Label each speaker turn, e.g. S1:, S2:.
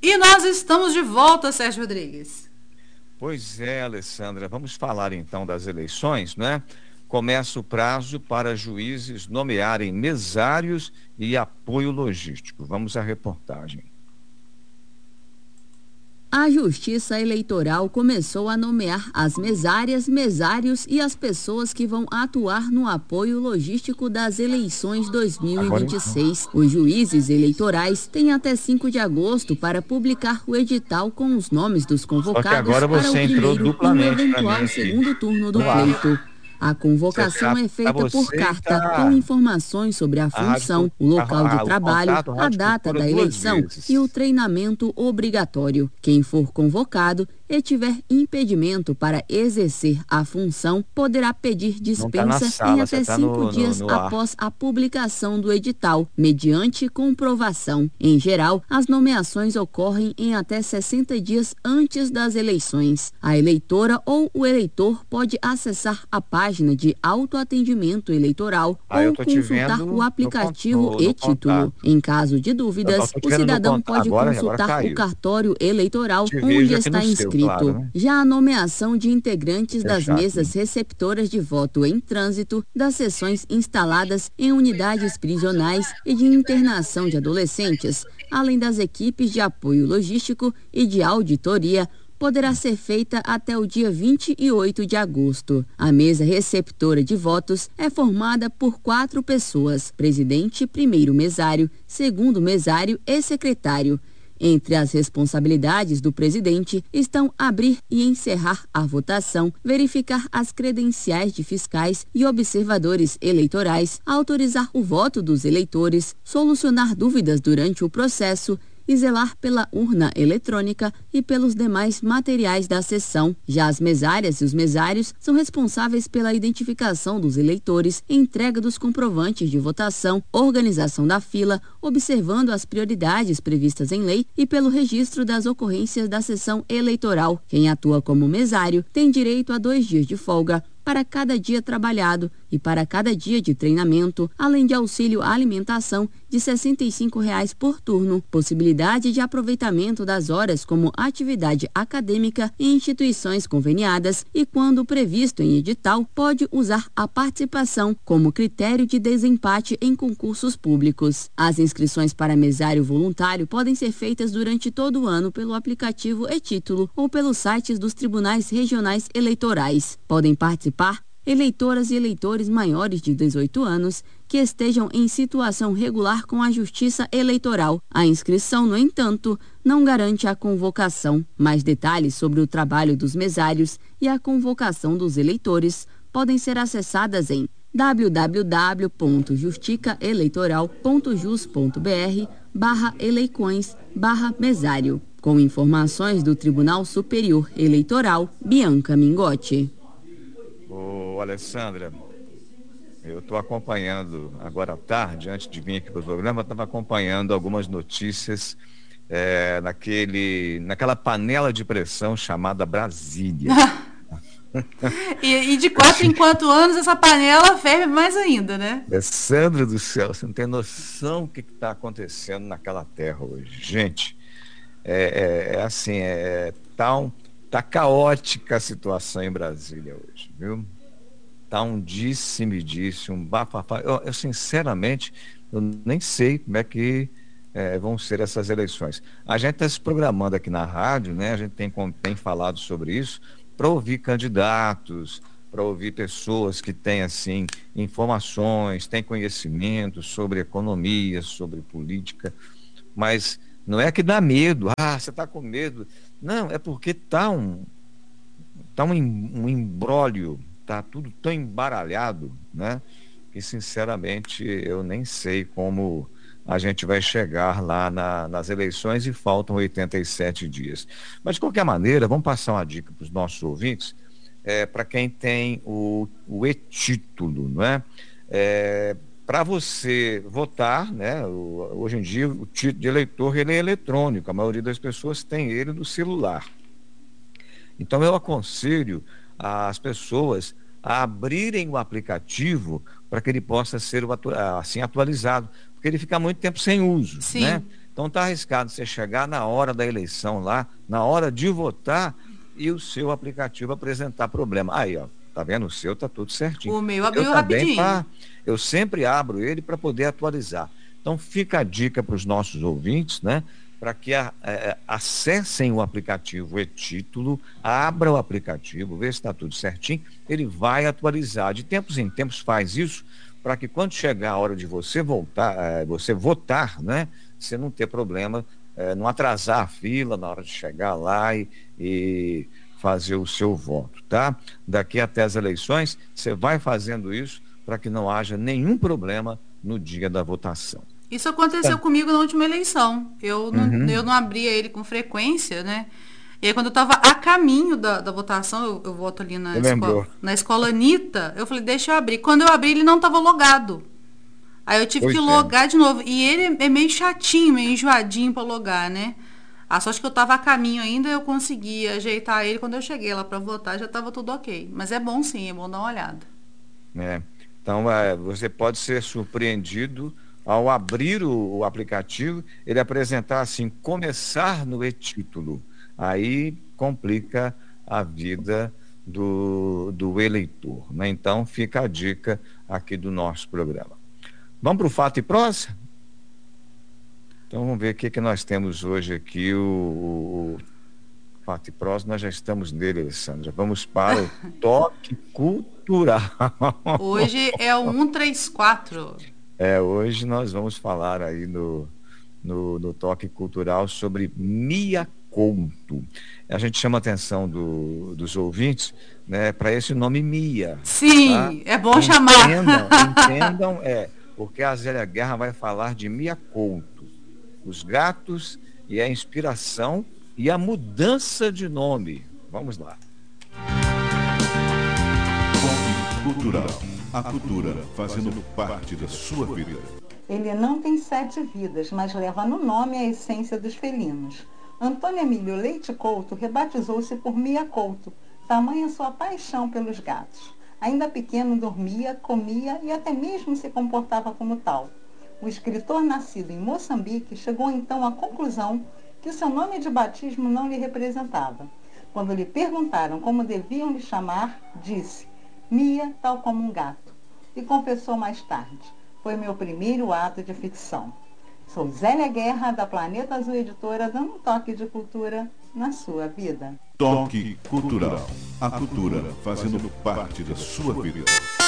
S1: E nós estamos de volta, Sérgio Rodrigues.
S2: Pois é, Alessandra, vamos falar então das eleições, né? Começa o prazo para juízes nomearem mesários e apoio logístico. Vamos à reportagem.
S3: A Justiça Eleitoral começou a nomear as mesárias, mesários e as pessoas que vão atuar no apoio logístico das eleições 2026. Os juízes eleitorais têm até 5 de agosto para publicar o edital com os nomes dos convocados para o primeiro e o eventual segundo turno do pleito. A convocação é feita por carta, com informações sobre a função, o local de trabalho, a data da eleição e o treinamento obrigatório. Quem for convocado e tiver impedimento para exercer a função, poderá pedir dispensa em até 5 dias após a publicação do edital, mediante comprovação. Em geral, as nomeações ocorrem em até 60 dias antes das eleições. A eleitora ou o eleitor pode acessar a página de autoatendimento eleitoral ou consultar o aplicativo e-título. Em caso de dúvidas, o cidadão pode consultar o cartório eleitoral onde está inscrito. Claro, né? Já a nomeação de integrantes das mesas receptoras de voto em trânsito, das seções instaladas em unidades prisionais e de internação de adolescentes, além das equipes de apoio logístico e de auditoria, poderá ser feita até o dia 28 de agosto. A mesa receptora de votos é formada por 4 pessoas: presidente, primeiro mesário, segundo mesário e secretário. Entre as responsabilidades do presidente estão abrir e encerrar a votação, verificar as credenciais de fiscais e observadores eleitorais, autorizar o voto dos eleitores, solucionar dúvidas durante o processo e zelar pela urna eletrônica e pelos demais materiais da sessão. Já as mesárias e os mesários são responsáveis pela identificação dos eleitores, entrega dos comprovantes de votação, organização da fila, observando as prioridades previstas em lei e pelo registro das ocorrências da sessão eleitoral. Quem atua como mesário tem direito a 2 dias de folga para cada dia trabalhado e para cada dia de treinamento, além de auxílio alimentação de R$ 65 por turno, possibilidade de aproveitamento das horas como atividade acadêmica em instituições conveniadas e, quando previsto em edital, pode usar a participação como critério de desempate em concursos públicos. As inscrições para mesário voluntário podem ser feitas durante todo o ano pelo aplicativo e-título ou pelos sites dos tribunais regionais eleitorais. Podem participar eleitoras e eleitores maiores de 18 anos que estejam em situação regular com a Justiça Eleitoral. A inscrição, no entanto, não garante a convocação. Mais detalhes sobre o trabalho dos mesários e a convocação dos eleitores podem ser acessadas em www.justicaeleitoral.jus.br/eleições/mesário. Com informações do Tribunal Superior Eleitoral, Bianca Mingotti.
S2: Ô, Alessandra, eu estou acompanhando agora à tarde, antes de vir aqui para o programa, estava acompanhando algumas notícias naquela panela de pressão chamada Brasília.
S1: e de 4 em 4 anos essa panela ferve mais ainda, né?
S2: Alessandra do céu, você não tem noção do que está acontecendo naquela terra hoje. Gente, tá caótica a situação em Brasília hoje, viu? Tá um disse-me-disse, um bafafá. Eu sinceramente, eu nem sei como é que vão ser essas eleições. A gente está se programando aqui na rádio, né? A gente tem falado sobre isso, para ouvir candidatos, para ouvir pessoas que têm, assim, informações, têm conhecimento sobre economia, sobre política, mas não é que dá medo. Você está com medo. Não, é porque tá um imbróglio, tá tudo tão embaralhado, né? Que sinceramente eu nem sei como a gente vai chegar lá nas eleições e faltam 87 dias. Mas de qualquer maneira, vamos passar uma dica para os nossos ouvintes, para quem tem o e-título, não é? Para você votar, né? Hoje em dia o título de eleitor ele é eletrônico, a maioria das pessoas tem ele no celular. Então eu aconselho as pessoas a abrirem o aplicativo para que ele possa ser assim atualizado, porque ele fica muito tempo sem uso, né? Então está arriscado você chegar na hora da eleição lá, na hora de votar, e o seu aplicativo apresentar problema. Aí, ó, tá vendo? O seu tá tudo certinho.
S1: O meu abriu rapidinho.
S2: Eu sempre abro ele para poder atualizar. Então fica a dica para os nossos ouvintes, né? Para que acessem o aplicativo e-Título, abra o aplicativo, vê se está tudo certinho, ele vai atualizar. De tempos em tempos faz isso, para que quando chegar a hora de você voltar, você votar, né? Você não ter problema, não atrasar a fila na hora de chegar lá e fazer o seu voto, tá? Daqui até as eleições, você vai fazendo isso para que não haja nenhum problema no dia da votação.
S1: Isso aconteceu comigo na última eleição. Eu não abria ele com frequência, né? E aí, quando eu estava a caminho da votação, eu voto ali na escola Anitta, eu falei, deixa eu abrir. Quando eu abri, ele não estava logado. Aí eu tive que logar de novo. E ele é meio chatinho, meio enjoadinho para logar, né? A sorte que eu estava a caminho ainda, eu consegui ajeitar ele. Quando eu cheguei lá para votar, já estava tudo ok. Mas é bom sim, é bom dar uma olhada.
S2: Então, você pode ser surpreendido ao abrir o aplicativo, ele apresentar assim, começar no e-Título. Aí complica a vida do eleitor, né? Então fica a dica aqui do nosso programa. Vamos para o Fato e Prosa? Então vamos ver o que nós temos hoje aqui, o Fato e Prosa, nós já estamos nele, Alessandra. Vamos para o Toque Cultural.
S1: Hoje é o 134.
S2: Hoje nós vamos falar aí no Toque Cultural sobre Mia Couto. A gente chama a atenção dos ouvintes, né, para esse nome Mia.
S1: Sim, tá? É bom chamar.
S2: Entendam, porque a Zélia Guerra vai falar de Mia Couto, os gatos e a inspiração e a mudança de nome. Vamos lá.
S4: Toque Cultural. A cultura fazendo parte da sua vida.
S5: Ele não tem 7 vidas, mas leva no nome a essência dos felinos. Antônio Emílio Leite Couto rebatizou-se por Mia Couto, tamanha sua paixão pelos gatos. Ainda pequeno dormia, comia e até mesmo se comportava como tal. O escritor nascido em Moçambique chegou então à conclusão que seu nome de batismo não lhe representava. Quando lhe perguntaram como deviam lhe chamar, disse: Mia, tal como um gato. E confessou mais tarde: foi meu primeiro ato de ficção. Sou Zélia Guerra, da Planeta Azul Editora, dando um toque de cultura na sua vida.
S4: Toque Cultural. A cultura fazendo parte da sua vida.